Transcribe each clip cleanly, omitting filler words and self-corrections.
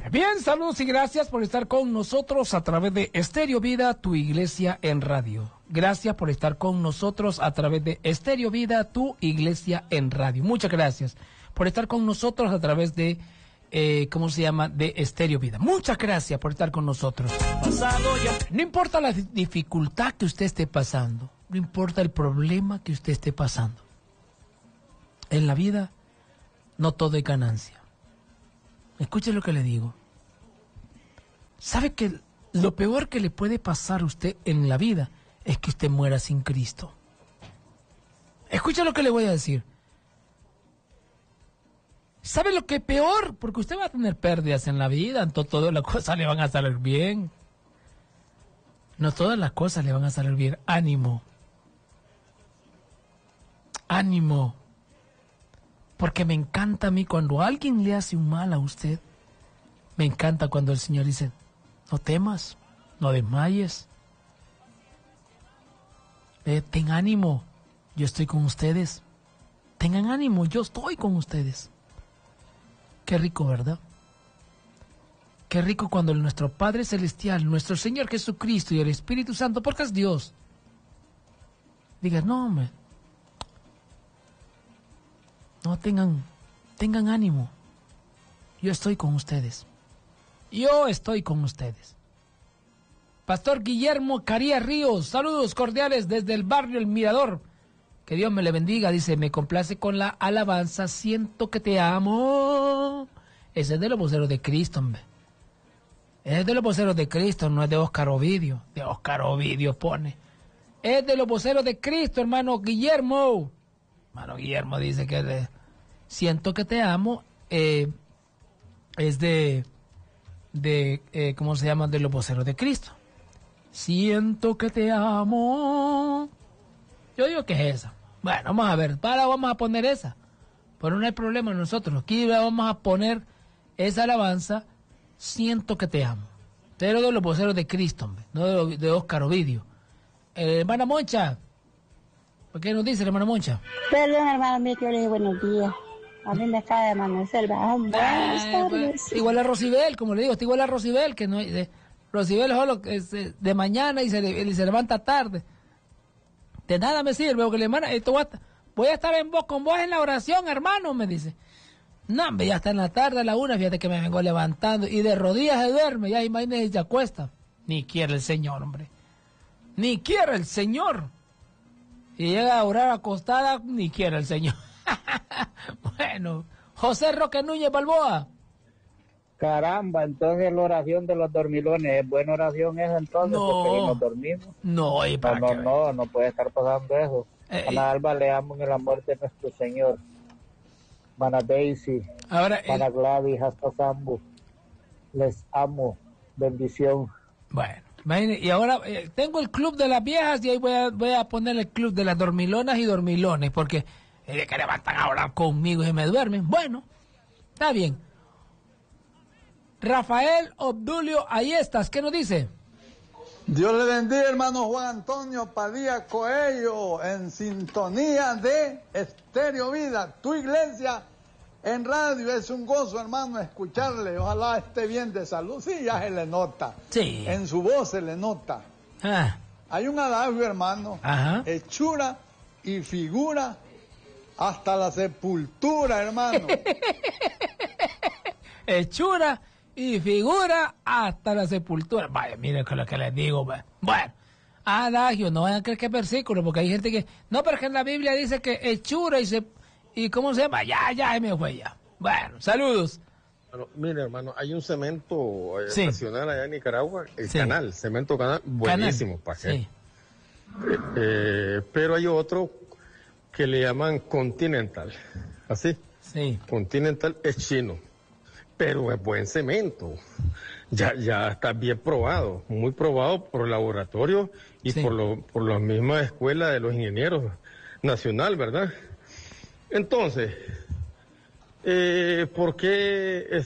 Bien, saludos y gracias por estar con nosotros a través de Estéreo Vida, tu iglesia en radio. Gracias por estar con nosotros a través de Estéreo Vida, tu iglesia en radio. Muchas gracias por estar con nosotros a través de, de Estéreo Vida. Muchas gracias por estar con nosotros. No importa la dificultad que usted esté pasando, no importa el problema que usted esté pasando. En la vida, no todo es ganancia. Escuche lo que le digo. ¿Sabe que lo peor que le puede pasar a usted en la vida es que usted muera sin Cristo? Escuche lo que le voy a decir. ¿Sabe lo que es peor? Porque usted va a tener pérdidas en la vida, no todas las cosas le van a salir bien. No todas las cosas le van a salir bien. Ánimo. Ánimo. Porque me encanta a mí cuando alguien le hace un mal a usted. Me encanta cuando el Señor dice, no temas, no desmayes. Ten ánimo, yo estoy con ustedes. Tengan ánimo, yo estoy con ustedes. Qué rico, ¿verdad? Qué rico cuando nuestro Padre Celestial, nuestro Señor Jesucristo y el Espíritu Santo, porque es Dios, diga, no, hombre. No, tengan ánimo. Yo estoy con ustedes. Yo estoy con ustedes. Pastor Guillermo Carías Ríos, saludos cordiales desde el barrio El Mirador. Que Dios me le bendiga. Dice, me complace con la alabanza, siento que te amo. Ese es de los voceros de Cristo, hombre. Es de los voceros de Cristo, no es de Óscar Ovidio. De Óscar Ovidio pone. Es de los voceros de Cristo, hermano Guillermo. Hermano Guillermo dice que siento que te amo, es ¿cómo se llama? De los voceros de Cristo. Siento que te amo. Yo digo que es esa. Bueno, vamos a ver, vamos a poner esa. Pero no hay problema nosotros. Aquí vamos a poner esa alabanza, siento que te amo. Pero de los voceros de Cristo, hombre, no de Óscar Ovidio. Hermana Moncha. ¿Por qué nos dice la hermana Moncha? Perdón, hermano mío, que yo le dije buenos días. A mí me acaba de amanecer. Buenas tardes. Igual a Rosibel, como le digo, está igual a Rosibel, que no, Rosibel solo es de mañana y se levanta tarde. De nada me sirve, porque le hermana, voy a estar con vos en la oración, hermano, me dice. No, hombre, ya está en la tarde, a la 1, fíjate que me vengo levantando, y de rodillas se duerme, ya imagínese y se acuesta. Ni quiere el Señor, hombre. Ni quiere el Señor. Y llega a orar acostada, ni quiere el Señor. Bueno, José Roque Núñez Balboa. Caramba, entonces la oración de los dormilones, ¿es buena oración esa entonces? No, porque nos dormimos. No, y para no puede estar pasando eso. Ana Alba, le amo en el amor de nuestro Señor. Mana Daisy, Mana Gladys, hasta Sambo. Les amo, bendición. Bueno. Y ahora tengo el club de las viejas y ahí voy a poner el club de las dormilonas y dormilones, porque que levantan a hablar conmigo y me duermen. Bueno, está bien. Rafael Obdulio Ayestas, ¿qué nos dice? Dios le bendiga, hermano Juan Antonio Padilla Coello, en sintonía de Estéreo Vida, tu iglesia en radio. Es un gozo, hermano, escucharle. Ojalá esté bien de salud. Sí, ya se le nota. Sí. En su voz se le nota. Hay un adagio, hermano. Ajá. Hechura y figura hasta la sepultura, hermano. Hechura y figura hasta la sepultura. Vaya, miren lo que les digo. Bueno, adagio, no vayan a creer que es versículo, porque hay gente que... No, pero que en la Biblia dice que hechura y ¿cómo se llama? Ya me fue ya. Bueno, saludos. Bueno, mire, hermano, hay un cemento sí. nacional allá en Nicaragua, el sí. Canal, cemento Canal, buenísimo, ¿para qué? Sí. Pero hay otro que le llaman Continental, ¿así? Sí. Continental es chino, pero es buen cemento. Ya está bien probado, muy probado por el laboratorio y sí. por la misma escuela de los ingenieros nacional, ¿verdad? Entonces, ¿por qué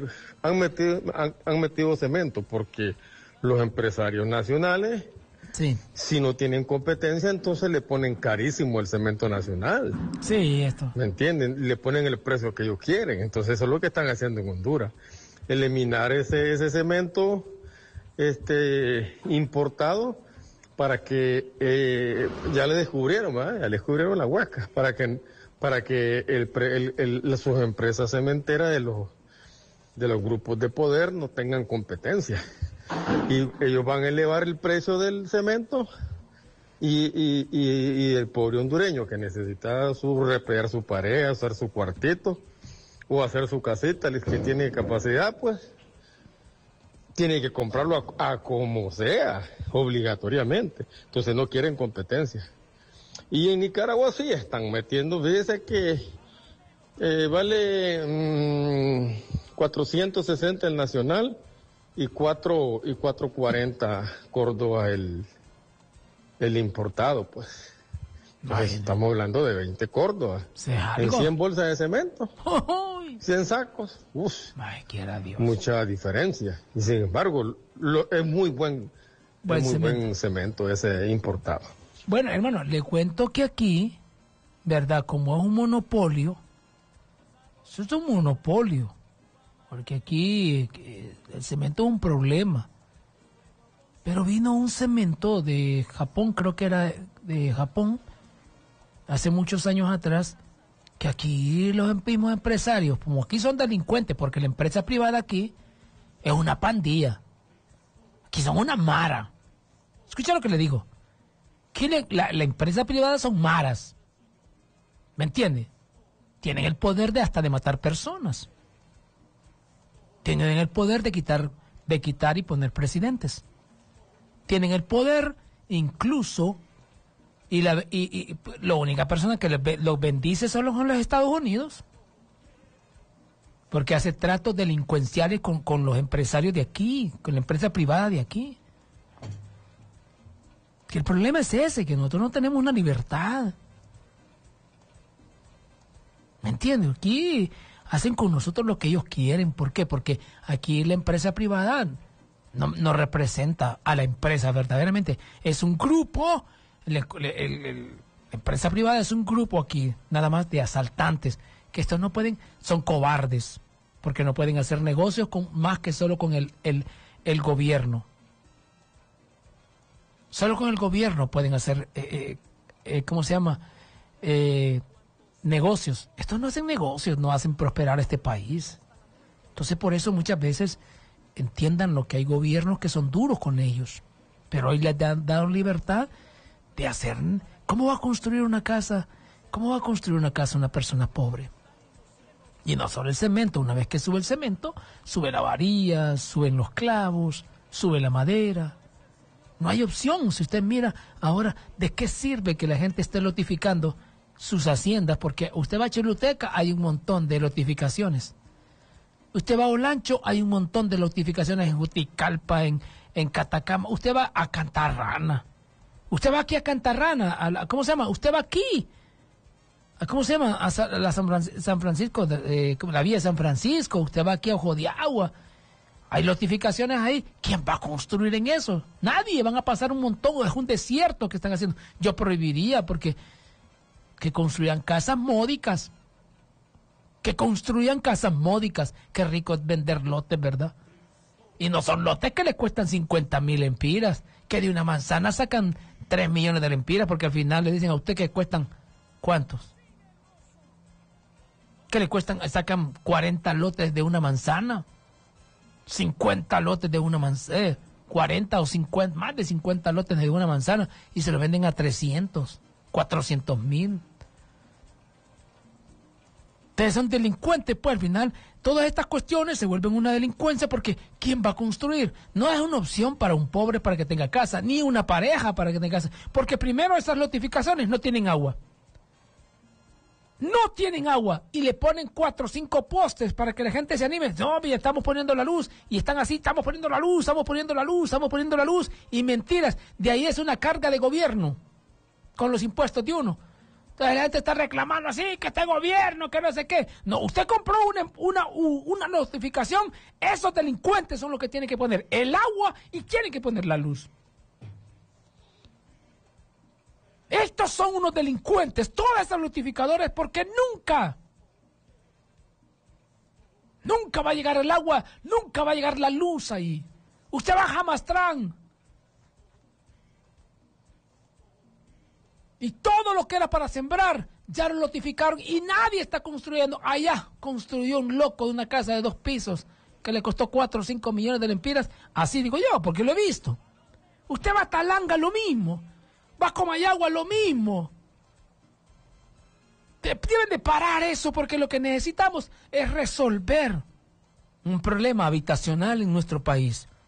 han metido cemento? Porque los empresarios nacionales, sí. si no tienen competencia, entonces le ponen carísimo el cemento nacional. Sí, esto. ¿Me entienden? Le ponen el precio que ellos quieren. Entonces eso es lo que están haciendo en Honduras. eliminar ese cemento importado, para que ya le descubrieron, ¿verdad? Ya le descubrieron la huasca, para que sus empresas cementeras de los grupos de poder no tengan competencia. Y ellos van a elevar el precio del cemento y el pobre hondureño que necesita reparar su pared, hacer su cuartito o hacer su casita, el que tiene capacidad, pues tiene que comprarlo a como sea, obligatoriamente. Entonces no quieren competencia. Y en Nicaragua sí están metiendo, dice que vale 460 el nacional y 440 Córdoba el importado, pues. Estamos hablando de 20 Córdoba. En 100 bolsas de cemento. 100 sacos. Uf, Dios. Mucha diferencia. Y sin embargo, es muy buen cemento ese importado. Bueno, hermano, le cuento que aquí, ¿verdad? Como es un monopolio, eso es un monopolio. Porque aquí el cemento es un problema. Pero vino un cemento de Japón, creo que era de Japón, hace muchos años atrás, que aquí los mismos empresarios, como aquí son delincuentes, porque la empresa privada aquí es una pandilla. Aquí son una mara. Escucha lo que le digo. Aquí la empresa privada son maras. ¿Me entiende? Tienen el poder de matar personas. Tienen el poder de quitar y poner presidentes. Tienen el poder incluso, y la única persona que los bendice son los Estados Unidos, porque hace tratos delincuenciales con los empresarios de aquí, con la empresa privada de aquí. Que el problema es ese, que nosotros no tenemos una libertad. ¿Me entiendes? Aquí hacen con nosotros lo que ellos quieren. ¿Por qué? Porque aquí la empresa privada no representa a la empresa verdaderamente. Es un grupo, la empresa privada es un grupo aquí, nada más de asaltantes, que estos no pueden, son cobardes, porque no pueden hacer negocios más que solo con el gobierno. Solo con el gobierno pueden hacer, ¿cómo se llama? Negocios. Estos no hacen negocios, no hacen prosperar a este país. Entonces por eso muchas veces entiendan lo que hay gobiernos que son duros con ellos, pero hoy les han dado libertad de hacer. ¿Cómo va a construir una casa? ¿Cómo va a construir una casa una persona pobre? Y no solo el cemento. Una vez que sube el cemento, sube la varilla, suben los clavos, sube la madera. No hay opción. Si usted mira ahora, ¿de qué sirve que la gente esté lotificando sus haciendas? Porque usted va a Choluteca, hay un montón de lotificaciones. Usted va a Olancho, hay un montón de lotificaciones en Juticalpa, en Catacama. Usted va a Cantarrana. Usted va aquí a Cantarrana, ¿cómo se llama? Usted va aquí. ¿Cómo se llama? A San Francisco, la vía de San Francisco. Usted va aquí a Ojo de Agua. Hay lotificaciones ahí. ¿Quién va a construir en eso? Nadie. Van a pasar un montón. Es un desierto que están haciendo. Yo prohibiría que construyan casas módicas. Que construyan casas módicas. Qué rico es vender lotes, ¿verdad? Y no son lotes que le cuestan 50,000 lempiras. Que de una manzana sacan 3 millones de lempiras, porque al final le dicen a usted que cuestan, ¿cuántos? Que le cuestan, sacan 40 lotes de una manzana. 50 lotes de una manzana. 40 o 50, más de 50 lotes de una manzana. Y se lo venden a 300, 400,000. Ustedes son delincuentes, pues al final todas estas cuestiones se vuelven una delincuencia, porque ¿quién va a construir? No es una opción para un pobre para que tenga casa, ni una pareja para que tenga casa, porque primero esas notificaciones no tienen agua. No tienen agua y le ponen 4 o 5 postes para que la gente se anime. No, mira, estamos poniendo la luz y están así, estamos poniendo la luz, estamos poniendo la luz, estamos poniendo la luz, y mentiras. De ahí es una carga de gobierno con los impuestos de uno. Entonces la gente está reclamando así, que este gobierno, que no sé qué. No, usted compró una notificación. Esos delincuentes son los que tienen que poner el agua y tienen que poner la luz. Estos son unos delincuentes, todas esas notificadoras, porque nunca Nunca va a llegar el agua, nunca va a llegar la luz ahí. Usted va a Jamastrán. Y todo lo que era para sembrar, ya lo notificaron y nadie está construyendo. Allá construyó un loco de una casa de 2 pisos que le costó 4 o 5 millones de lempiras. Así digo yo, porque lo he visto. Usted va a Talanga, lo mismo. Va a Comayagua, lo mismo. Deben de parar eso, porque lo que necesitamos es resolver un problema habitacional en nuestro país.